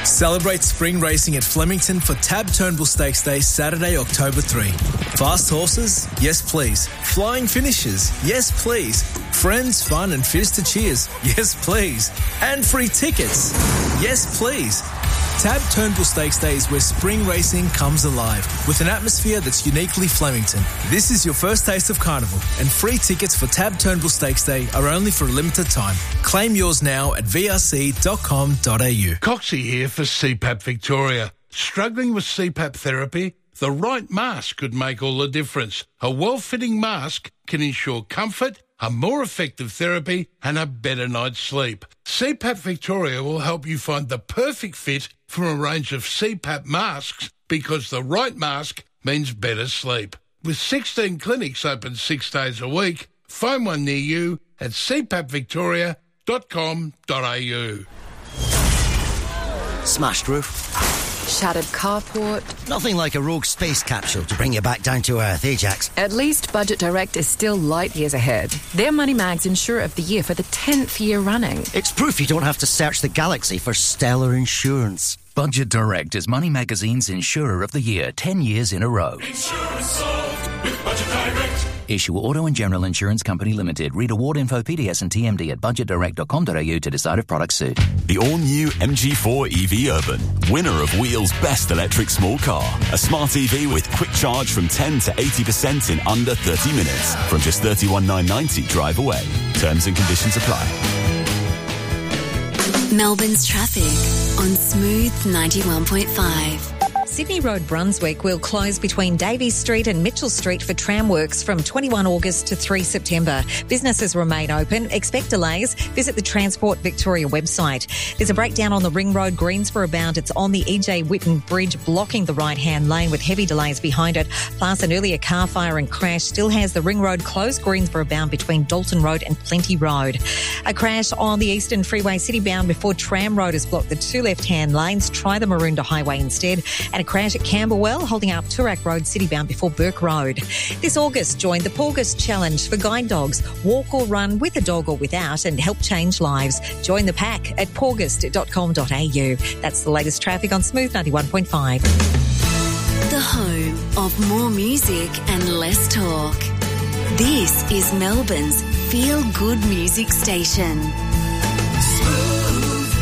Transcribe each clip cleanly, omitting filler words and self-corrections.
Celebrate spring racing at Flemington for Tab Turnbull Stakes Day, Saturday, October 3. Fast horses? Yes, please. Flying finishes? Yes, please. Friends, fun and fizz to cheers? Yes, please. And free tickets? Yes, please. Tab Turnbull Stakes Day is where spring racing comes alive with an atmosphere that's uniquely Flemington. This is your first taste of carnival, and free tickets for Tab Turnbull Stakes Day are only for a limited time. Claim yours now at vrc.com.au. Coxie here for CPAP Victoria. Struggling with CPAP therapy? The right mask could make all the difference. A well-fitting mask can ensure comfort, a more effective therapy and a better night's sleep. CPAP Victoria will help you find the perfect fit from a range of CPAP masks, because the right mask means better sleep. With 16 clinics open 6 days a week, phone one near you at cpapvictoria.com.au. Smashed roof. Shattered carport. Nothing like a rogue space capsule to bring you back down to earth, Ajax. At least Budget Direct is still light years ahead. They're Money Mag's Insurer of the Year for the 10th year running. It's proof you don't have to search the galaxy for stellar insurance. Budget Direct is Money Magazine's Insurer of the Year 10 years in a row. Insurance solved with Budget Direct. Issue Auto and General Insurance Company Limited. Read award info, PDS and TMD at budgetdirect.com.au to decide if products suit. The all-new MG4 EV Urban, winner of Wheel's Best Electric Small Car. A smart EV with quick charge from 10 to 80% in under 30 minutes. From just $31,990 drive away. Terms and conditions apply. Melbourne's traffic on Smooth 91.5. Sydney Road Brunswick will close between Davies Street and Mitchell Street for tram works from 21 August to 3 September. Businesses remain open. Expect delays. Visit the Transport Victoria website. There's a breakdown on the Ring Road Greensborough bound. It's on the E.J. Whitten Bridge, blocking the right-hand lane with heavy delays behind it. Plus, an earlier car fire and crash still has the Ring Road closed Greensborough bound between Dalton Road and Plenty Road. A crash on the Eastern Freeway City bound before Tram Road has blocked the two left-hand lanes. Try the Maroondah Highway instead. And a crash at Camberwell, holding up Toorak Road city-bound before Burke Road. This August, join the Porgist Challenge for guide dogs. Walk or run with a dog or without and help change lives. Join the pack at porgist.com.au. That's the latest traffic on Smooth 91.5. The home of more music and less talk. This is Melbourne's feel-good music station. Smooth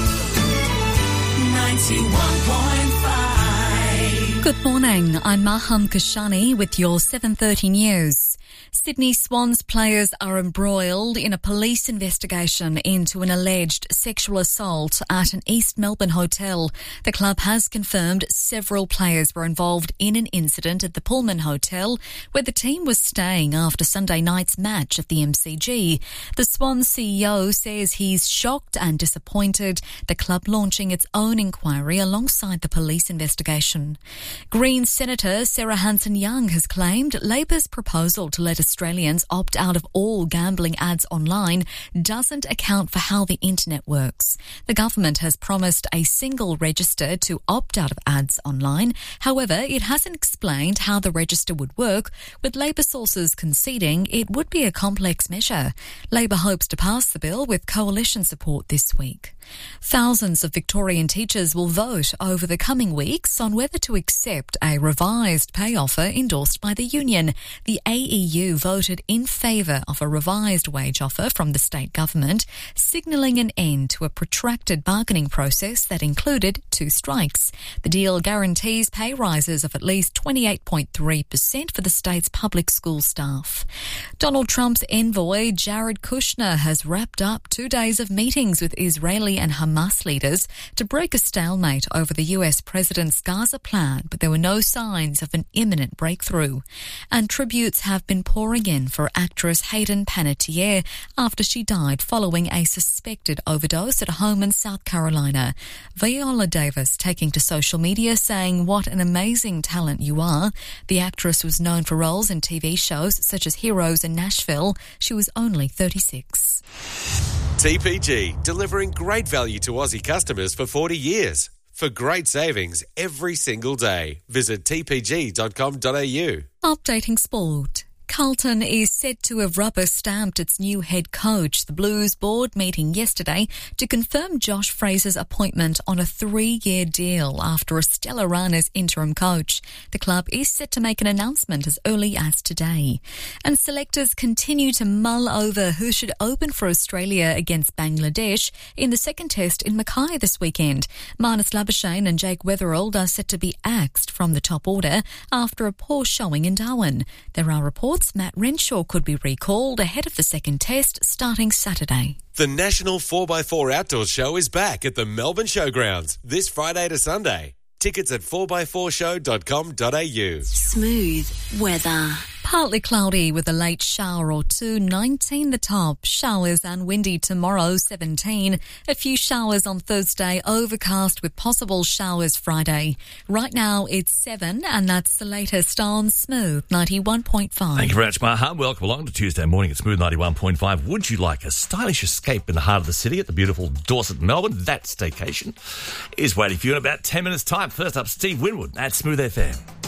91.5. Good morning, I'm Maham Kashani with your 7:30 news. Sydney Swans players are embroiled in a police investigation into an alleged sexual assault at an East Melbourne hotel. The club has confirmed several players were involved in an incident at the Pullman Hotel where the team was staying after Sunday night's match at the MCG. The Swans CEO says he's shocked and disappointed, the club launching its own inquiry alongside the police investigation. Greens Senator Sarah Hanson-Young has claimed Labor's proposal to let Australians opt out of all gambling ads online doesn't account for how the internet works. The government has promised a single register to opt out of ads online. However, it hasn't explained how the register would work, with Labor sources conceding it would be a complex measure. Labor hopes to pass the bill with coalition support this week. Thousands of Victorian teachers will vote over the coming weeks on whether to accept a revised pay offer endorsed by the union. The AEU voted in favour of a revised wage offer from the state government, signalling an end to a protracted bargaining process that included 2 strikes. The deal guarantees pay rises of at least 28.3% for the state's public school staff. Donald Trump's envoy, Jared Kushner, has wrapped up 2 days of meetings with Israeli and Hamas leaders to break a stalemate over the US president's Gaza plan, but there were no signs of an imminent breakthrough. And tributes have been pouring in for actress Hayden Panettiere after she died following a suspected overdose at a home in South Carolina. Viola Davis taking to social media saying, "What an amazing talent you are." The actress was known for roles in TV shows such as Heroes and Nashville. She was only 36. TPG, delivering great value to Aussie customers for 40 years. For great savings every single day, visit tpg.com.au. Updating sport. Carlton is said to have rubber-stamped its new head coach. The Blues board meeting yesterday to confirm Josh Fraser's appointment on a 3-year deal after a stellar run as interim coach. The club is set to make an announcement as early as today. And selectors continue to mull over who should open for Australia against Bangladesh in the second test in Mackay this weekend. Marnus Labuschagne and Jake Weatherald are set to be axed from the top order after a poor showing in Darwin. There are reports Matt Renshaw could be recalled ahead of the second test starting Saturday. The National 4x4 Outdoor Show is back at the Melbourne Showgrounds this Friday to Sunday. Tickets at 4x4show.com.au. Smooth weather. Partly cloudy with a late shower or two, 19 the top. Showers and windy tomorrow, 17. A few showers on Thursday, overcast with possible showers Friday. Right now it's 7 and that's the latest on Smooth 91.5. Thank you very much, Maha. Welcome along to Tuesday morning at Smooth 91.5. Would you like a stylish escape in the heart of the city at the beautiful Dorset, Melbourne? That staycation is waiting for you in about 10 minutes' time. First up, Steve Winwood at Smooth FM.